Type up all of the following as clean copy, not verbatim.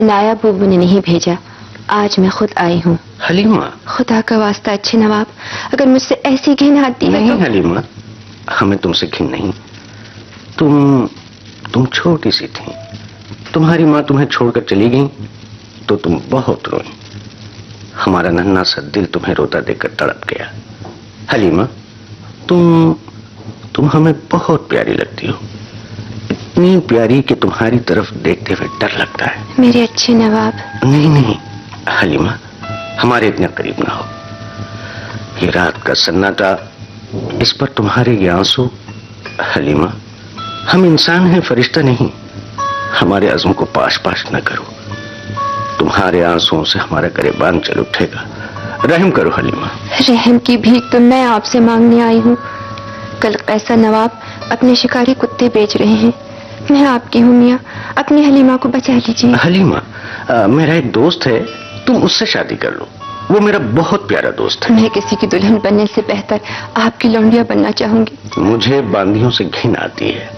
नाया बुबू ने नहीं भेजा, आज मैं खुद आई हूँ। हलीमा, खुदा का वास्ता अच्छे नवाब, अगर मुझसे ऐसी घिन आती है नहीं हलीमा, हमें तुमसे घिन नहीं। तुम छोटी सी थी, तुम्हारी माँ तुम्हें छोड़कर चली गई तो तुम बहुत रोई। हमारा नन्हा सा दिल तुम्हें रोता देखकर तड़प गया। हलीमा, तुम हमें बहुत प्यारी लगती हो, इतनी प्यारी कि तुम्हारी तरफ देखते हुए डर लगता है। मेरे अच्छे नवाब। नहीं हलीमा, हमारे इतने करीब ना हो। ये रात का सन्नाटा, इस पर तुम्हारे ये आंसू। हलीमा, हम इंसान हैं, फरिश्ता नहीं। हमारे अज़्म को पाश पाश न करो, तुम्हारे आंसुओं से हमारा गरेबान चल उठेगा। रहम करो हलीमा। रहम की भीख तो मैं आपसे मांगने आई हूँ। कल कैसा नवाब अपने शिकारी कुत्ते बेच रहे हैं, मैं आपकी हूँ मियाँ, अपनी हलीमा को बचा लीजिए। हलीमा, मेरा एक दोस्त है, तुम उससे शादी कर लो, वो मेरा बहुत प्यारा दोस्त है। मैं किसी की दुल्हन बनने से बेहतर आपकी लौंडिया बनना चाहूंगी। मुझे बांदियों से घिन आती है,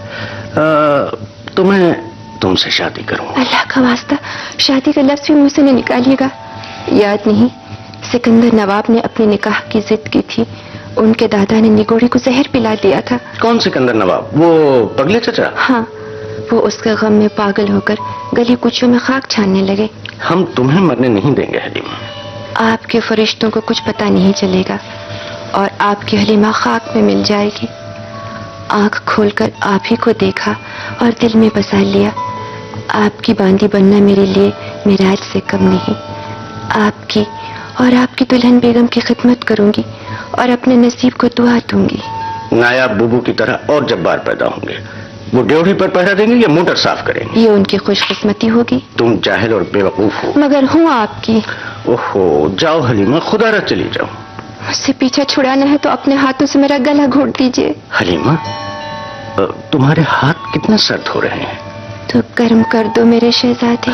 तो मैं तुमसे शादी करूंगा। अल्लाह का वास्ता, शादी का लफ्ज़ भी मुंह से न निकालिएगा। याद नहीं, सिकंदर नवाब ने अपने निकाह की जिद की थी, उनके दादा ने निगोड़ी को जहर पिला दिया था। कौन सिकंदर नवाब? वो पगले चचा? हाँ, वो उसके गम में पागल होकर गली कुचियों में खाक छानने लगे। हम तुम्हें मरने नहीं देंगे हलीमा। आपके फरिश्तों को कुछ पता नहीं चलेगा और आपकी हलीमा खाक में मिल जाएगी। आंख खोलकर आप ही को देखा और दिल में बसा लिया। आपकी बांदी बनना मेरे लिए मिराज से कम नहीं। आपकी और आपकी दुल्हन बेगम की खिदमत करूंगी और अपने नसीब को दुआ दूंगी। नायाब बुबू की तरह और जब्बार पैदा होंगे, वो ड्योढ़ी पर पहरा देंगे या मोटर साफ करेंगे। ये उनकी खुशकिस्मती होगी। तुम जाहिल और बेवकूफ हो। मगर हूँ आपकी। ओहो, जाओ हलीमा, खुदारा चली जाओ। मुझसे पीछा छुड़ाना है तो अपने हाथों से मेरा गला घोट दीजिए। हलीमा, तुम्हारे हाथ कितने सर्द हो रहे हैं। तो गर्म कर दो मेरे शहजादे।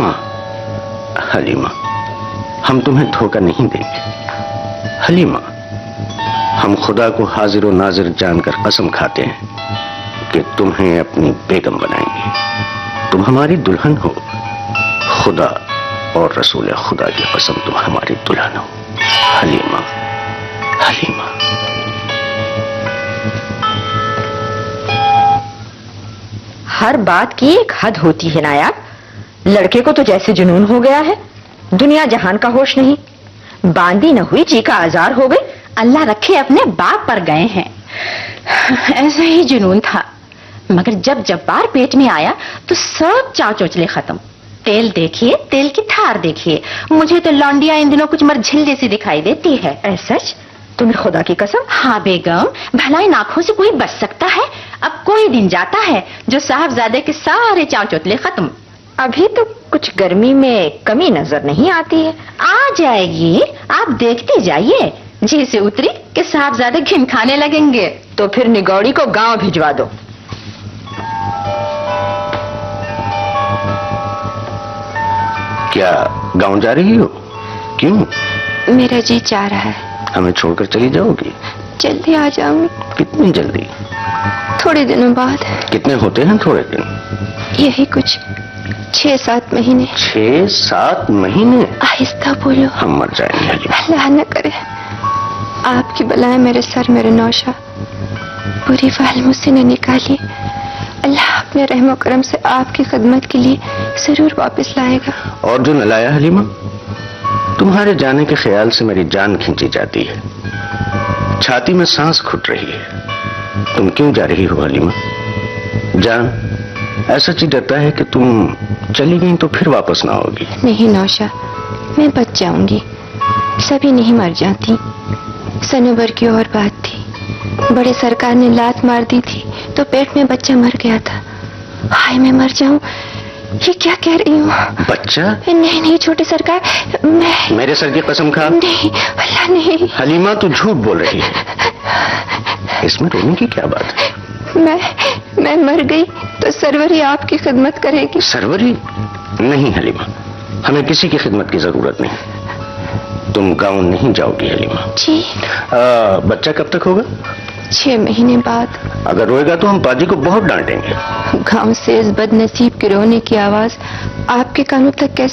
हलीमा, हम तुम्हें धोखा नहीं देंगे। हलीमा, हम खुदा को हाजिर और नाजिर जानकर कसम खाते हैं कि तुम्हें अपनी बेगम बनाएंगे। तुम हमारी दुल्हन हो, खुदा और रसूल खुदा की कसम, तुम हमारी दुल्हन हो। हलीमा, हलीमा। हर बात की एक हद होती है नायाब। लड़के को तो जैसे जुनून हो गया है, दुनिया जहान का होश नहीं। बांदी न हुई जी का आजार हो गई। अल्लाह रखे अपने बाप पर गए हैं। ऐसा ही जुनून था, मगर जब जब्बार पेट में आया तो सब चाव चोचले खत्म। तेल देखिए, तेल की थार देखिए। मुझे तो लौंडिया इन दिनों कुछ मरझिल जैसी दिखाई देती है। सच? तुम्हें खुदा की कसम? हाँ बेगम, भला इन आंखों से कोई बच सकता है? अब कोई दिन जाता है जो साहबजादे के सारे चाव चोचले खत्म। अभी तो कुछ गर्मी में कमी नजर नहीं आती है। आ जाएगी, आप देखते जाइए। जी से उतरी कि साहबजादे घिन खाने लगेंगे। तो फिर निगौड़ी को गांव भिजवा दो। क्या गांव जा रही हो? क्यों? मेरा जी चाह रहा है। हमें छोड़कर चली जाओगी? जल्दी आ जाऊंगी। कितनी जल्दी? थोड़े दिनों बाद। कितने होते हैं थोड़े दिन? यही कुछ 6-7 महीने। 6-7 महीने? आहिस्ता बोलो। हम मर जाएंगे। अल्लाह न करे। आपकी बलाएं मेरे सर, मेरे नौशा, बुरी फाल मुझसे न निकालिए। अल्लाह अपने रहमो करम से आपकी खिदमत के लिए जरूर वापस लाएगा। और जो न लाया हलीमा, तुम्हारे जाने के ख्याल से मेरी जान खींची जाती है, छाती में सांस घुट रही है। तुम क्यों जा रही हो हलीमा? जान, ऐसा जी डरता है कि तुम चली गई तो फिर वापस ना आओगी। नहीं नौशा, मैं बच जाऊंगी। सभी नहीं मर जाती। सनोबर की और बात थी, बड़े सरकार ने लात मार दी थी तो पेट में बच्चा मर गया था। हाय, मैं मर जाऊं, ये क्या कह रही हूँ? बच्चा? नहीं छोटे सरकार, मैं। मेरे सर की कसम खा। नहीं, अल्लाह नहीं। हलीमा, तू झूठ बोल रही है। इसमें रोने की क्या बात है? मैं मर गई तो सरवरी आपकी खिदमत करेगी। सरवरी? नहीं हलीमा, हमें किसी की खिदमत की जरूरत नहीं। तुम गांव नहीं जाओगी हलीमा। जी। बच्चा कब तक होगा? 6 महीने बाद। अगर रोएगा तो हम पाजी को बहुत डांटेंगे। गांव से इस बदनसीब के रोने की आवाज आपके कानों तक कैसे